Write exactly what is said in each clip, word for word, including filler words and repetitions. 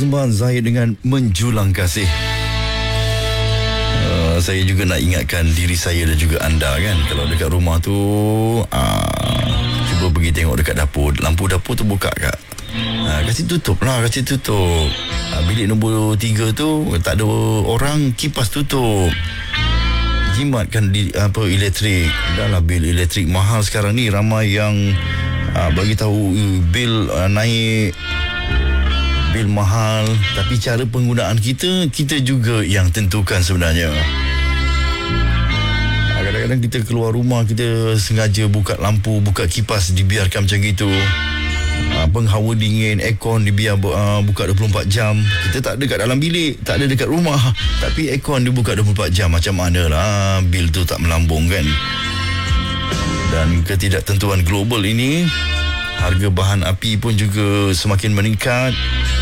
Gambar Zahid dengan Menjulang Kasih. uh, Saya juga nak ingatkan diri saya dan juga anda kan, kalau dekat rumah tu uh, cuba pergi tengok dekat dapur. Lampu dapur tu buka kak, uh, kasih tutup lah, kasih tutup. uh, Bilik nombor tiga tu tak ada orang, kipas tutup. Jimatkan di, apa, elektrik. Dah lah bil elektrik mahal sekarang ni. Ramai yang uh, bagi tahu uh, bil uh, naik, bil mahal, tapi cara penggunaan kita kita juga yang tentukan sebenarnya. Kadang-kadang kita keluar rumah, kita sengaja buka lampu, buka kipas, dibiarkan macam gitu. Penghawa dingin, aircon dibiar uh, buka dua puluh empat jam. Kita tak ada kat dalam bilik, tak ada dekat rumah, tapi aircon dibuka dua puluh empat jam. Macam mana lah bil tu tak melambung kan? Dan ketidaktentuan global ini, harga bahan api pun juga semakin meningkat.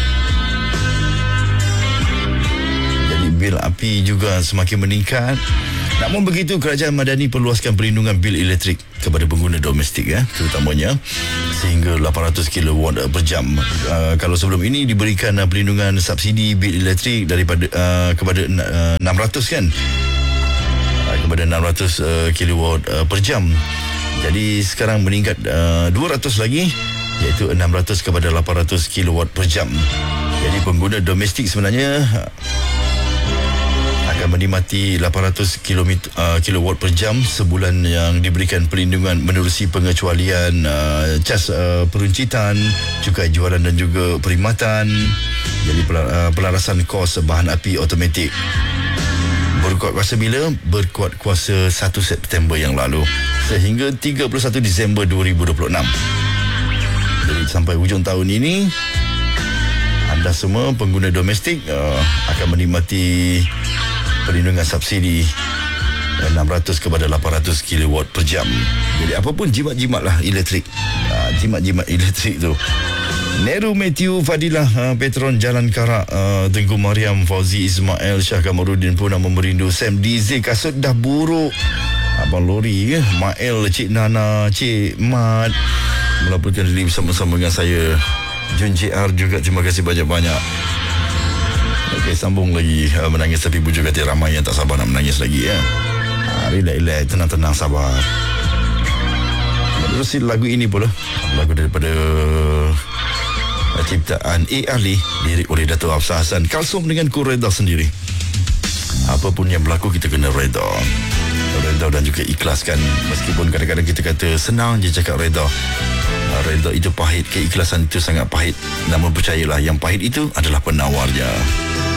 Jadi bil api juga semakin meningkat. Namun begitu, Kerajaan Madani perluaskan perlindungan bil elektrik kepada pengguna domestik ya, terutamanya sehingga lapan ratus kilowatt per jam. Uh, kalau sebelum ini diberikan uh, perlindungan subsidi bil elektrik daripada uh, kepada uh, enam ratus kan? Uh, kepada enam ratus uh, kilowatt uh, per jam. Jadi sekarang meningkat uh, dua ratus lagi, iaitu enam ratus kepada lapan ratus kilowatt per jam. Jadi pengguna domestik sebenarnya uh, akan menikmati lapan ratus kilowatt per jam sebulan yang diberikan perlindungan menerusi pengecualian uh, cas uh, peruncitan, cukai jualan dan juga perkhidmatan. Jadi pelarasan kos bahan api automatik. Berkuat kuasa bila? Berkuat kuasa satu September yang lalu sehingga tiga puluh satu Disember dua ribu dua puluh enam. Jadi sampai hujung tahun ini, anda semua pengguna domestik uh, akan menikmati perlindungan subsidi enam ratus kepada lapan ratus kilowatt per jam. Jadi apapun jimat-jimat lah elektrik. uh, Jimat-jimat elektrik tu. Neru Matthew Fadilah, uh, Petron Jalan Karak, uh, Tengku Mariam, Fauzi Ismail, Syah Kamarudin pun nama merindu. Sam D Z, kasut dah buruk. Abang Lori, Mael, Cik Nana, Cik Mat melaporkan diri bersama-sama dengan saya. Jun J R juga, terima kasih banyak-banyak. Okey, sambung lagi. uh, Menangis tapi bujur hati ramai yang tak sabar nak menangis lagi ya. uh, Relax-relax, tenang-tenang, sabar. Terusin lagu ini pula, lagu daripada uh, ciptaan A. Ali, lirik oleh Dato' Hafsah Hassan. Kalsum dengan ku reda sendiri. Apapun yang berlaku kita kena reda. Reda dan juga ikhlaskan. Meskipun kadang-kadang kita kata senang je cakap reda. uh, Reda itu pahit, keikhlasan itu sangat pahit. Namun percayalah, yang pahit itu adalah penawarnya.